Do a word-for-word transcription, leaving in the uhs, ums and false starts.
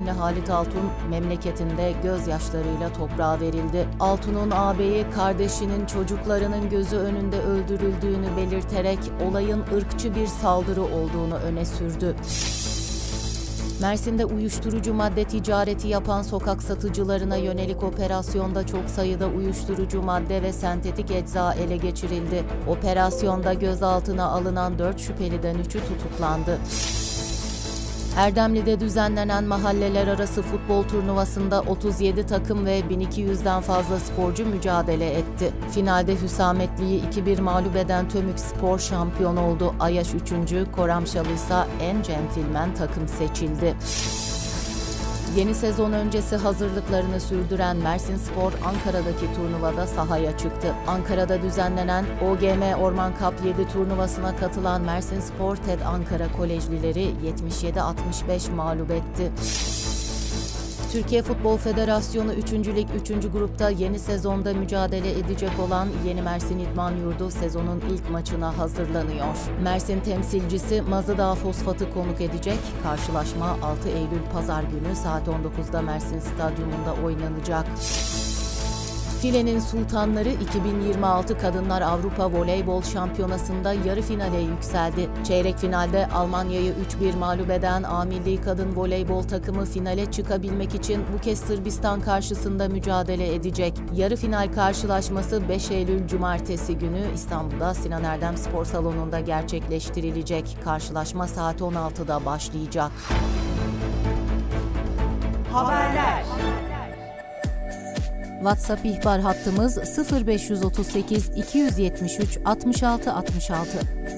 isimli Halit Altun memleketinde gözyaşlarıyla toprağa verildi. Altun'un ağabeyi kardeşinin çocuklarının gözü önünde öldürüldüğünü belirterek olayın ırkçı bir saldırı olduğunu öne sürdü. Mersin'de uyuşturucu madde ticareti yapan sokak satıcılarına yönelik operasyonda çok sayıda uyuşturucu madde ve sentetik ecza ele geçirildi. Operasyonda gözaltına alınan dört şüpheliden üçü tutuklandı. Erdemli'de düzenlenen mahalleler arası futbol turnuvasında otuz yedi takım ve bin iki yüzden fazla sporcu mücadele etti. Finalde Hüsametli'yi iki bir mağlup eden Tömük Spor şampiyon oldu. Ayaş üçüncü, Koramşalı ise en centilmen takım seçildi. Yeni sezon öncesi hazırlıklarını sürdüren Mersinspor, Ankara'daki turnuvada sahaya çıktı. Ankara'da düzenlenen O G M Orman Cup yedi turnuvasına katılan Mersinspor, TED Ankara Kolejlileri yetmiş yedi altmış beş mağlup etti. Türkiye Futbol Federasyonu üçüncü Lig üçüncü grupta yeni sezonda mücadele edecek olan Yeni Mersin İdman Yurdu sezonun ilk maçına hazırlanıyor. Mersin temsilcisi Mazıdağ Fosfat'ı konuk edecek. Karşılaşma altı Eylül Pazar günü saat on dokuzda Mersin Stadyumunda oynanacak. Filenin Sultanları iki bin yirmi altı Kadınlar Avrupa Voleybol Şampiyonası'nda yarı finale yükseldi. Çeyrek finalde Almanya'yı üç bir mağlup eden A Milli Kadın Voleybol takımı finale çıkabilmek için bu kez Sırbistan karşısında mücadele edecek. Yarı final karşılaşması beş Eylül Cumartesi günü İstanbul'da Sinan Erdem Spor Salonu'nda gerçekleştirilecek. Karşılaşma saat on altıda başlayacak. Haberler. WhatsApp ihbar hattımız sıfır beş otuz sekiz iki yüz yetmiş üç altmış altı altmış altı.